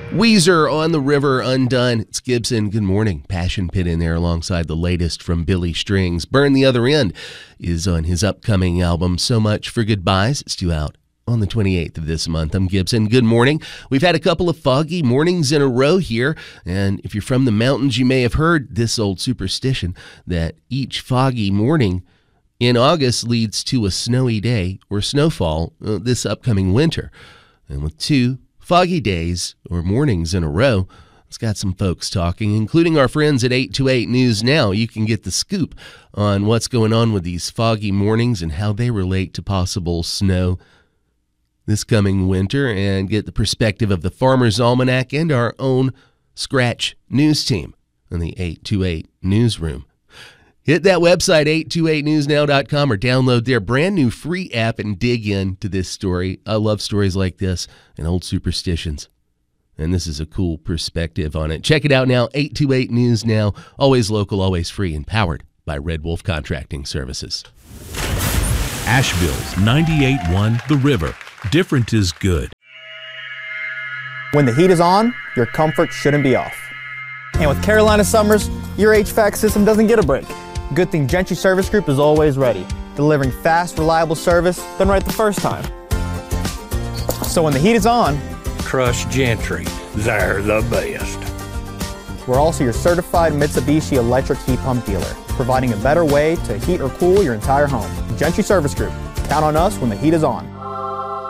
Weezer on the River Undone. It's Gibson. Good morning. Passion Pit in there alongside the latest from Billy Strings. Burn the Other End is on his upcoming album, So Much for Goodbyes. It's due out on the 28th of this month. I'm Gibson. Good morning. We've had a couple of foggy mornings in a row here, and if you're from the mountains, you may have heard this old superstition that each foggy morning in August leads to a snowy day or snowfall this upcoming winter. And with two foggy days or mornings in a row, it's got some folks talking, including our friends at 828 News Now. You can get the scoop on what's going on with these foggy mornings and how they relate to possible snow this coming winter, and get the perspective of the Farmer's Almanac and our own Scratch News team in the 828 Newsroom. Hit that website, 828newsnow.com, or download their brand new free app and dig into this story. I love stories like this and old superstitions, and this is a cool perspective on it. Check it out now, 828 News Now, always local, always free, and powered by Red Wolf Contracting Services. Asheville's 98.1 The River. Different is good. When the heat is on, your comfort shouldn't be off. And with Carolina summers, your HVAC system doesn't get a break. Good thing Gentry Service Group is always ready, delivering fast, reliable service done right the first time. So when the heat is on, trust Gentry. They're the best. We're also your certified Mitsubishi electric heat pump dealer, providing a better way to heat or cool your entire home. Gentry Service Group. Count on us when the heat is on.